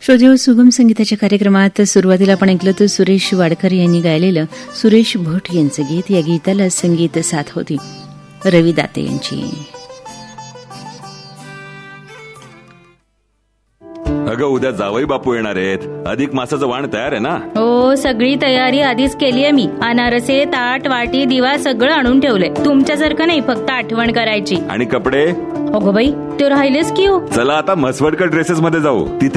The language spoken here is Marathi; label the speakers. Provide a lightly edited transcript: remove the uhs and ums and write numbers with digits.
Speaker 1: श्रोतेहो, सुगम संगीताच्या कार्यक्रमात सुरुवातीला आपण ऐकलं तर सुरेश वाडकर यांनी गायलेलं सुरेश भट यांचं गीत. या गीताला संगीत साथ होती रवी दाते यांची.
Speaker 2: अगं, उद्या जावई बापू येणार आहेत. अधिक मासाचं वाण तयार आहे ना?
Speaker 3: हो, सगळी तयारी आधीच केलीये मी. अनारसे, ताट, वाटी, दिवा सगळं आणून ठेवलंय. तुमच्यासारखं नाही, फक्त आठवण करायची.
Speaker 2: आणि कपडे?
Speaker 3: अगो बाई, ते राहिलेच की हो.
Speaker 2: चला आता म्हसवडकर ड्रेसेस मध्ये जाऊ. तिथे